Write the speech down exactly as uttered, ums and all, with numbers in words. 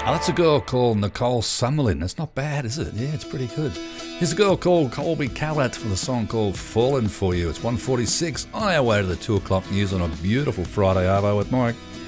Oh, that's a girl called Nicole Summerlin. That's not bad, is it? Yeah, it's pretty good. Here's a girl called Colby Callat for the song called Falling For You. It's one forty-six on our way to the two o'clock news on a beautiful Friday arvo with Mike.